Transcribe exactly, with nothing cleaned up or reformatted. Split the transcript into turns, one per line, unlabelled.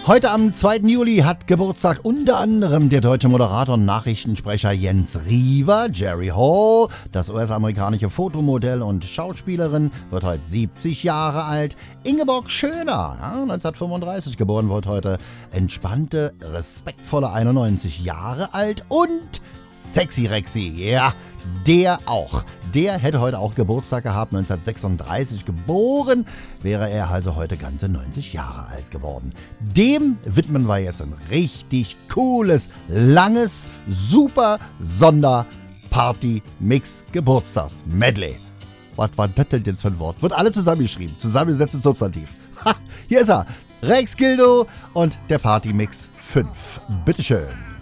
Heute am zweiten Juli hat Geburtstag unter anderem der deutsche Moderator und Nachrichtensprecher Jens Riewer. Jerry Hall, das U S-amerikanische Fotomodell und Schauspielerin, wird heute siebzig Jahre alt. Ingeborg Schöner, ja, neunzehnhundertfünfunddreißig geboren, wird heute entspannte, respektvolle einundneunzig Jahre alt. Und Sexy Rexy, ja, der auch. Der hätte heute auch Geburtstag gehabt, neunzehnhundertsechsunddreißig geboren, wäre er also heute ganze neunzig Jahre alt geworden. Dem widmen wir jetzt ein richtig cooles, langes, super Sonder-Party-Mix-Geburtstags-Medley. Was war das denn jetzt für ein Wort? Wird alle zusammengeschrieben, zusammengesetzt in Substantiv. Ha, hier ist er, Rex Gildo und der Party-Mix fünf. Bitteschön.